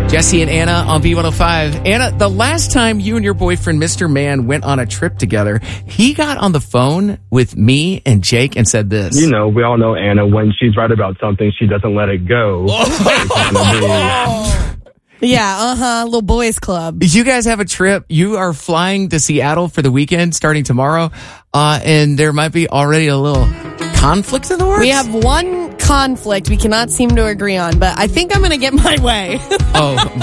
Jesse and Anna on B105. Anna, the last time you and your boyfriend, Mr. Man, went on a trip together, he got on the phone with me and Jake and said this. You know, we all know Anna. When she's right about something, she doesn't let it go. Yeah, little boys club. You guys have a trip. You are flying to Seattle for the weekend starting tomorrow, and there might be already a little conflict in the works? We have one conflict we cannot seem to agree on, but I think I'm going to get my way. Oh,